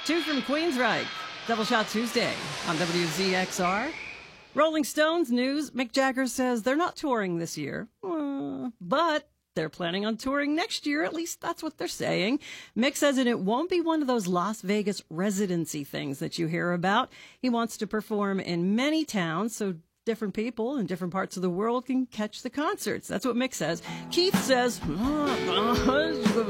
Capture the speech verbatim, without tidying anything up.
Two from Queensryche. Double Shot Tuesday on W Z X R. Rolling Stones news. Mick Jagger says they're not touring this year, uh, but they're planning on touring next year. At least that's what they're saying. Mick says that it won't be one of those Las Vegas residency things that you hear about. He wants to perform in many towns so different people in different parts of the world can catch the concerts. That's what Mick says. Keith says,